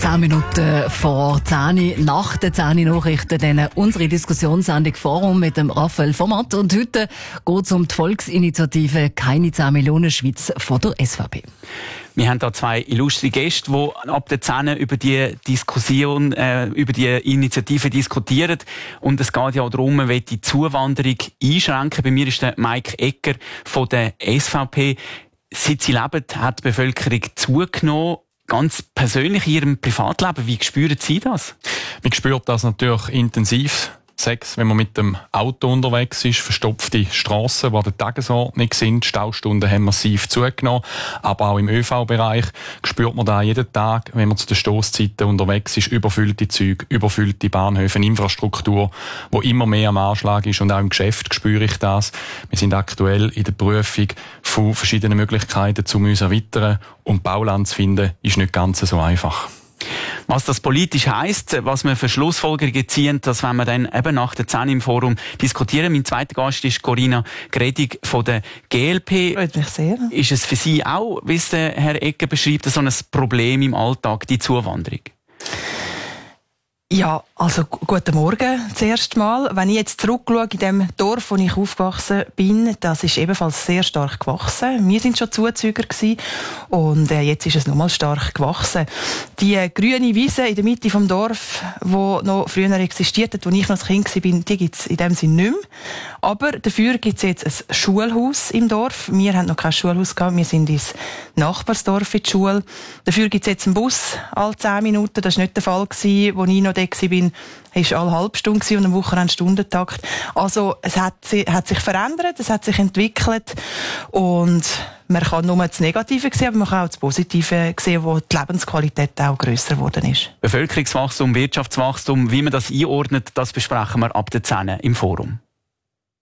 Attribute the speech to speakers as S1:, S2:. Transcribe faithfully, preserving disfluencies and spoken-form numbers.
S1: zehn Minuten vor zehn, nach den zehn Nachrichten, dann unsere Diskussionssendung Forum mit dem Raphael Format. Und heute geht es um die Volksinitiative «Keine zehn Millionen Schweiz» von der S V P.
S2: Wir haben hier zwei illustre Gäste, die ab der zehn über die Diskussion, äh, über die Initiative diskutieren. Und es geht ja auch darum, man will die Zuwanderung einschränken. Bei mir ist der Mike Egger von der S V P. Seit sie leben, hat die Bevölkerung zugenommen. Ganz persönlich in Ihrem Privatleben, wie spüren Sie das?
S3: Man spürt das natürlich intensiv. Sechs, wenn man mit dem Auto unterwegs ist, verstopfte Strassen, die an der Tagesordnung sind. Staustunden haben massiv zugenommen. Aber auch im Ö V-Bereich spürt man da jeden Tag, wenn man zu den Stosszeiten unterwegs ist, überfüllte Züge, überfüllte Bahnhöfe, Infrastruktur, wo immer mehr am Anschlag ist. Und auch im Geschäft spüre ich das. Wir sind aktuell in der Prüfung von verschiedenen Möglichkeiten, um uns erweitern. Und Bauland zu finden, ist nicht ganz so einfach.
S2: Was das politisch heisst, was wir für Schlussfolgerungen ziehen, das werden wir dann eben nach der zehn im Forum diskutieren. Mein zweiter Gast ist Corinna Gredig von der G L P.
S4: Freut mich sehr.
S2: Ist es für Sie auch, wie es der Herr Egger beschreibt, so ein Problem im Alltag, die Zuwanderung?
S4: Ja, also guten Morgen zuerst mal. Wenn ich jetzt zurückschaue in dem Dorf, wo ich aufgewachsen bin, das ist ebenfalls sehr stark gewachsen. Wir sind schon Zuzüger gewesen und äh, jetzt ist es nochmal stark gewachsen. Die äh, grüne Wiese in der Mitte vom Dorf, wo noch früher existiert hat, wo ich noch als Kind war, die gibt es in dem Sinne nicht mehr. Aber dafür gibt es jetzt ein Schulhaus im Dorf. Wir haben noch kein Schulhaus gehabt, wir sind ins Nachbarsdorf in die Schule. Dafür gibt es jetzt einen Bus alle zehn Minuten. Das war nicht der Fall gewesen, wo ich noch da war. Es war alle halbe Stunde und am Wochenende Stundentakt. Also es hat, hat sich verändert, es hat sich entwickelt und man kann nur das Negative sehen, aber man kann auch das Positive sehen, wo die Lebensqualität auch grösser geworden ist.
S2: Bevölkerungswachstum, Wirtschaftswachstum, wie man das einordnet, das besprechen wir ab der zehn im Forum.